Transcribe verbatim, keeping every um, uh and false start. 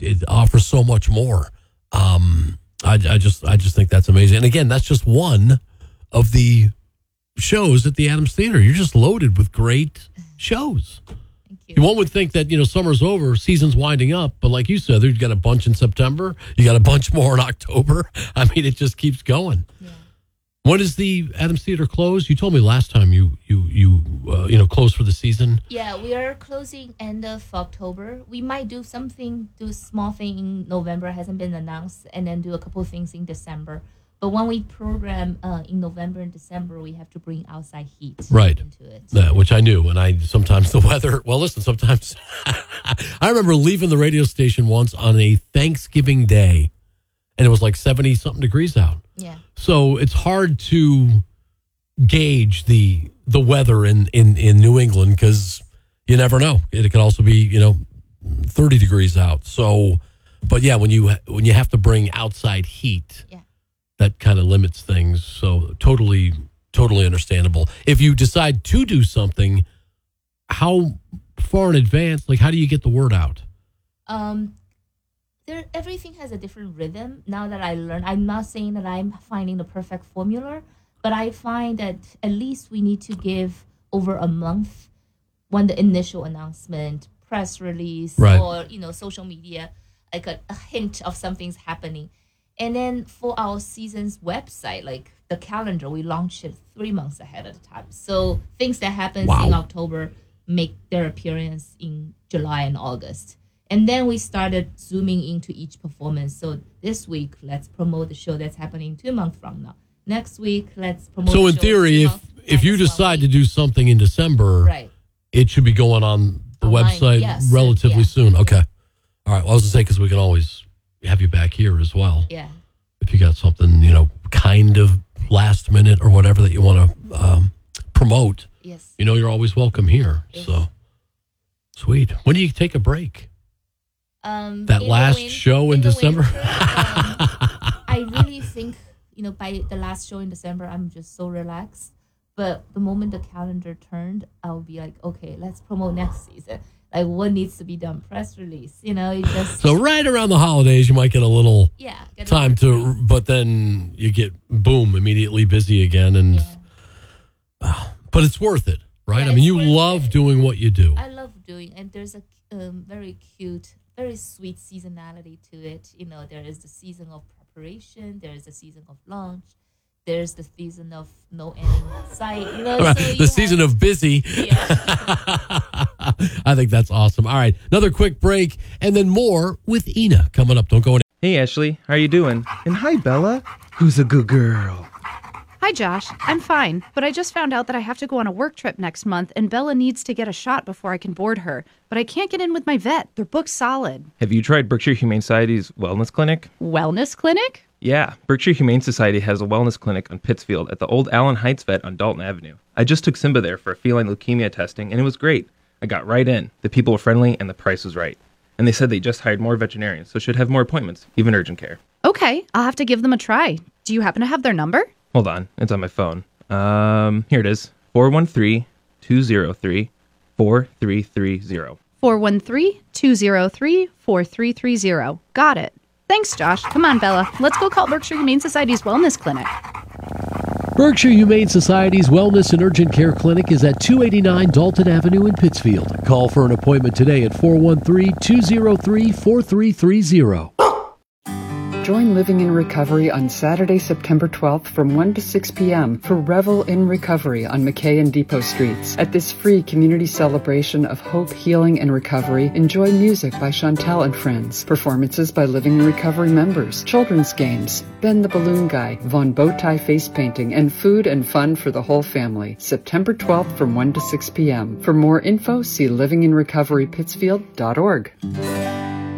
it offers so much more. Um, I, I just I just think that's amazing. And again, that's just one of the shows at the Adams Theater. You're just loaded with great shows. Thank you. One would think that, you know, summer's over, season's winding up, but like you said, you've got a bunch in September, you got a bunch more in October. I mean, it just keeps going. Yeah. When is the Adams Theater closed? You told me last time you you you uh, you know closed for the season. Yeah, we are closing end of October. We might do something, do a small thing in November, hasn't been announced, and then do a couple of things in December. But when we program uh, in November and December, we have to bring outside heat right. into it. Yeah, which I knew. And I sometimes the weather, well, listen, sometimes I remember leaving the radio station once on a Thanksgiving day, and it was like seventy something degrees out. Yeah. So it's hard to gauge the the weather in, in, in New England because you never know. It could also be, you know, thirty degrees out. So, but yeah, when you when you have to bring outside heat, yeah. that kind of limits things. So totally, totally understandable. If you decide to do something, how far in advance, like how do you get the word out? Um. There, everything has a different rhythm. Now that I learned, I'm not saying that I'm finding the perfect formula, but I find that at least we need to give over a month when the initial announcement, press release, right. or you know, social media, like a, a hint of something's happening. And then for our season's website, like the calendar, we launch it three months ahead of the time. So things that happens wow. in October make their appearance in July and August. And then we started zooming into each performance. So this week, let's promote the show that's happening two months from now. Next week, let's promote so the in show theory, if if you decide to do something in December, right. it should be going on the Online, website yes. relatively yeah. soon. Okay. All right. Well, I was going to say, because we can always have you back here as well. Yeah. If you got something, you know, kind of last minute or whatever that you want to um, promote, yes. you know, you're always welcome here. Yes. So, sweet. When do you take a break? Um, that last win- show in, in December? Winter, um, I really think, you know, by the last show in December, I'm just so relaxed. But the moment the calendar turned, I'll be like, okay, let's promote next season. Like, what needs to be done? Press release, you know? You just So right around the holidays, you might get a little yeah, get time to, but then you get, boom, immediately busy again. And Yeah. uh, but it's worth it, right? Yeah, I mean, it's you worth love it. doing what you do. I love doing, and there's a um, very cute, very sweet seasonality to it. You know, there is the season of preparation, there is the season of launch, there's the season of no end in sight. You know, so the you season have, of busy. Yeah. I think that's awesome. All right, another quick break, and then more with Ina coming up. Don't go anywhere. Hey, Ashley. How are you doing? And hi, Bella. Who's a good girl? Hi, Josh. I'm fine, but I just found out that I have to go on a work trip next month, and Bella needs to get a shot before I can board her. But I can't get in with my vet. They're booked solid. Have you tried Berkshire Humane Society's wellness clinic? Wellness clinic? Yeah, Berkshire Humane Society has a wellness clinic on Pittsfield at the old Allen Heights vet on Dalton Avenue. I just took Simba there for feline leukemia testing, and it was great. I got right in. The people were friendly, and the price was right. And they said they just hired more veterinarians, so should have more appointments, even urgent care. Okay, I'll have to give them a try. Do you happen to have their number? Hold on, it's on my phone. Um, here it is. four one three, two zero three, four three three zero. four one three, two zero three, four three three zero. Got it. Thanks, Josh. Come on, Bella. Let's go call Berkshire Humane Society's wellness clinic. Berkshire Humane Society's Wellness and Urgent Care Clinic is at two eighty-nine Dalton Avenue in Pittsfield. Call for an appointment today at four one three, two zero three, four three three zero. Join Living in Recovery on Saturday, September twelfth from one to six p.m. for Revel in Recovery on McKay and Depot Streets. At this free community celebration of hope, healing, and recovery, enjoy music by Chantel and Friends, performances by Living in Recovery members, children's games, Ben the Balloon Guy, Von Bowtie face painting, and food and fun for the whole family. September twelfth from one to six p.m. For more info, see living in recovery pittsfield dot org.